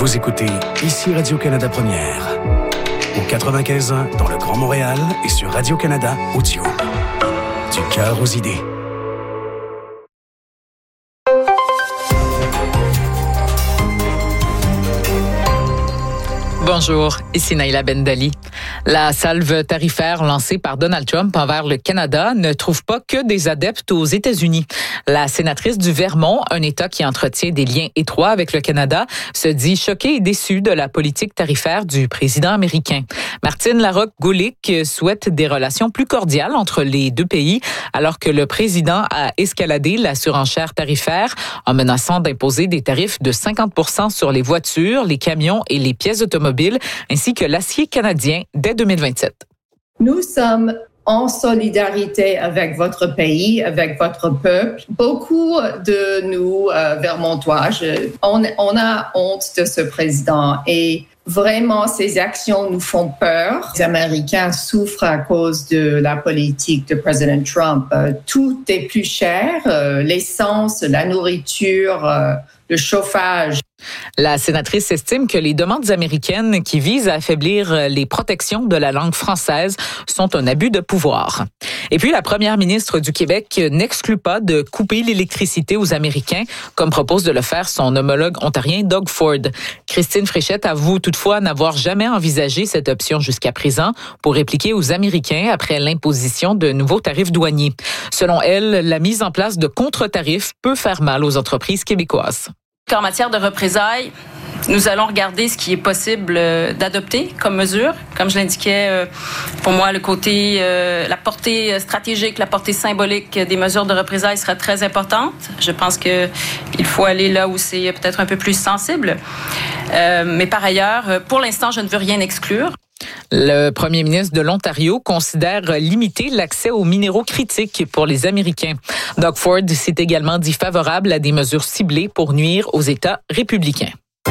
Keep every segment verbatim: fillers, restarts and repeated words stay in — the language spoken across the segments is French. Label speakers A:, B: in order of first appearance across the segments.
A: Vous écoutez ici Radio-Canada Première. Au quatre-vingt-quinze ans dans le Grand Montréal et sur Radio-Canada Audio. Du cœur aux idées.
B: Bonjour, ici Naïla Bendali. La salve tarifaire lancée par Donald Trump envers le Canada ne trouve pas que des adeptes aux États-Unis. La sénatrice du Vermont, un État qui entretient des liens étroits avec le Canada, se dit choquée et déçue de la politique tarifaire du président américain. Martine Larocque-Goulick souhaite des relations plus cordiales entre les deux pays, alors que le président a escaladé la surenchère tarifaire en menaçant d'imposer des tarifs de cinquante pour cent sur les voitures, les camions et les pièces automobiles, ainsi que l'acier canadien dès deux mille vingt-sept.
C: Nous sommes en solidarité avec votre pays, avec votre peuple. Beaucoup de nous, euh, Vermontois, je, on, on a honte de ce président et vraiment, ces actions nous font peur. Les Américains souffrent à cause de la politique de président Trump. Euh, tout est plus cher, euh, l'essence, la nourriture, euh, le chauffage.
B: La sénatrice estime que les demandes américaines qui visent à affaiblir les protections de la langue française sont un abus de pouvoir. Et puis, la première ministre du Québec n'exclut pas de couper l'électricité aux Américains, comme propose de le faire son homologue ontarien Doug Ford. Christine Fréchette avoue toutefois n'avoir jamais envisagé cette option jusqu'à présent pour répliquer aux Américains après l'imposition de nouveaux tarifs douaniers. Selon elle, la mise en place de contre-tarifs peut faire mal aux entreprises québécoises.
D: En matière de représailles, nous allons regarder ce qui est possible d'adopter comme mesure. Comme je l'indiquais, pour moi, le côté, la portée stratégique, la portée symbolique des mesures de représailles sera très importante. Je pense qu'il faut aller là où c'est peut-être un peu plus sensible. Mais par ailleurs, pour l'instant, je ne veux rien exclure.
B: Le premier ministre de l'Ontario considère limiter l'accès aux minéraux critiques pour les Américains. Doug Ford s'est également dit favorable à des mesures ciblées pour nuire aux États républicains.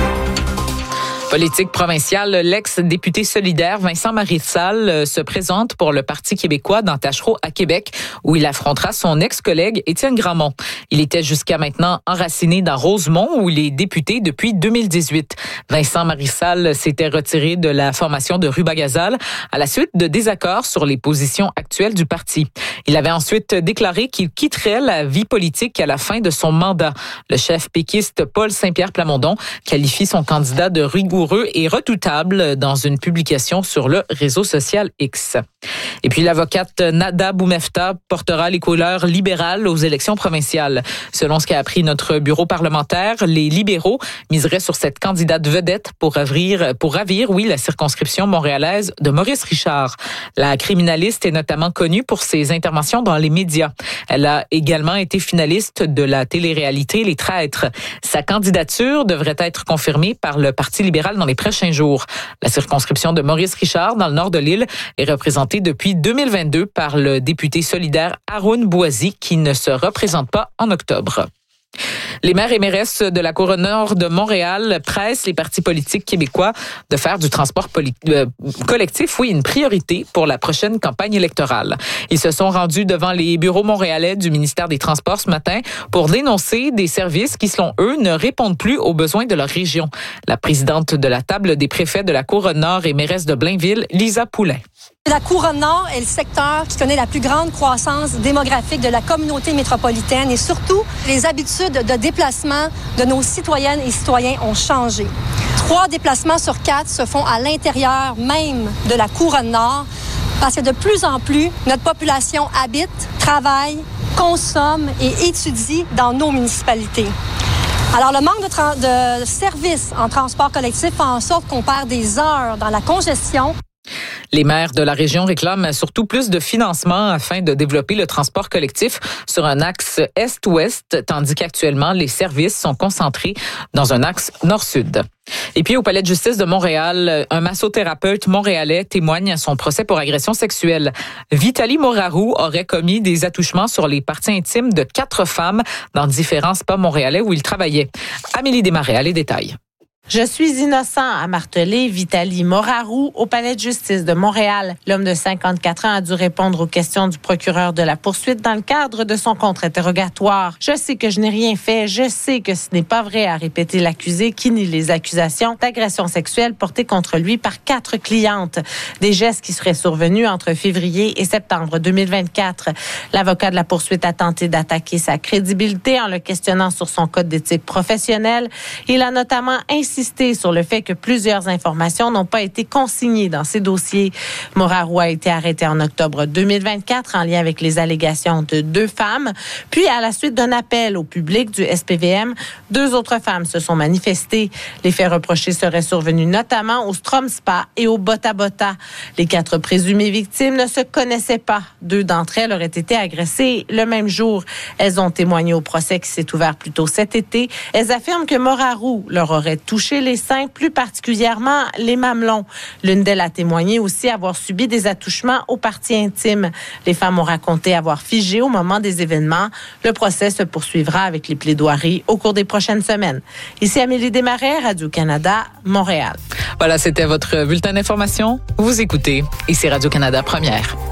B: Politique provinciale, l'ex-député solidaire Vincent Marissal se présente pour le Parti québécois dans Tachereau à Québec, où il affrontera son ex-collègue Étienne Grandmont. Il était jusqu'à maintenant enraciné dans Rosemont, où il est député depuis deux mille dix-huit. Vincent Marissal s'était retiré de la formation de Rubagazal à la suite de désaccords sur les positions actuelles du parti. Il avait ensuite déclaré qu'il quitterait la vie politique à la fin de son mandat. Le chef péquiste Paul Saint-Pierre Plamondon qualifie son candidat de rigoureux et redoutable dans une publication sur le réseau social X. Et puis l'avocate Nada Boumefta portera les couleurs libérales aux élections provinciales. Selon ce qu'a appris notre bureau parlementaire, les libéraux miseraient sur cette candidate vedette pour ravir, pour ravir, oui, la circonscription montréalaise de Maurice Richard. La criminaliste est notamment connue pour ses interventions dans les médias. Elle a également été finaliste de la télé-réalité Les Traîtres. Sa candidature devrait être confirmée par le Parti libéral dans les prochains jours. La circonscription de Maurice Richard, dans le nord de l'île, est représentée depuis deux mille vingt-deux par le député solidaire Haroun Bouazi, qui ne se représente pas en octobre. Les maires et mairesses de la Couronne Nord de Montréal pressent les partis politiques québécois de faire du transport poli- euh, collectif, oui, une priorité pour la prochaine campagne électorale. Ils se sont rendus devant les bureaux montréalais du ministère des Transports ce matin pour dénoncer des services qui, selon eux, ne répondent plus aux besoins de leur région. La présidente de la table des préfets de la Couronne Nord et mairesse de Blainville, Lisa Poulain.
E: La Couronne Nord est le secteur qui connaît la plus grande croissance démographique de la communauté métropolitaine et surtout, les habitudes de déplacement de nos citoyennes et citoyens ont changé. Trois déplacements sur quatre se font à l'intérieur même de la Couronne Nord parce que de plus en plus, notre population habite, travaille, consomme et étudie dans nos municipalités. Alors, le manque de, tra- de services en transport collectif fait en sorte qu'on perd des heures dans la congestion.
B: Les maires de la région réclament surtout plus de financement afin de développer le transport collectif sur un axe est-ouest, tandis qu'actuellement, les services sont concentrés dans un axe nord-sud. Et puis, au Palais de justice de Montréal, un massothérapeute montréalais témoigne à son procès pour agression sexuelle. Vitali Morarou aurait commis des attouchements sur les parties intimes de quatre femmes dans différents spas montréalais où il travaillait. Amélie Desmarais a les détails.
F: Je suis innocent, a martelé Vitali Moraru au palais de justice de Montréal. L'homme de cinquante-quatre ans a dû répondre aux questions du procureur de la poursuite dans le cadre de son contre-interrogatoire. Je sais que je n'ai rien fait. Je sais que ce n'est pas vrai, a répété l'accusé qui nie les accusations d'agression sexuelle portées contre lui par quatre clientes. Des gestes qui seraient survenus entre février et septembre deux mille vingt-quatre. L'avocat de la poursuite a tenté d'attaquer sa crédibilité en le questionnant sur son code d'éthique professionnelle. Il a notamment insisté sur le fait que plusieurs informations n'ont pas été consignées dans ces dossiers. Moraru a été arrêté en octobre deux mille vingt-quatre en lien avec les allégations de deux femmes. Puis, à la suite d'un appel au public du S P V M, deux autres femmes se sont manifestées. Les faits reprochés seraient survenus notamment au Strom Spa et au Bota Bota. Les quatre présumées victimes ne se connaissaient pas. Deux d'entre elles auraient été agressées le même jour. Elles ont témoigné au procès qui s'est ouvert plus tôt cet été. Elles affirment que Moraru leur aurait touché les seins, plus particulièrement les mamelons. L'une d'elles a témoigné aussi avoir subi des attouchements aux parties intimes. Les femmes ont raconté avoir figé au moment des événements. Le procès se poursuivra avec les plaidoiries au cours des prochaines semaines. Ici Amélie Desmarais, Radio-Canada, Montréal.
B: Voilà, c'était votre bulletin d'information. Vous écoutez, ici Radio-Canada Première.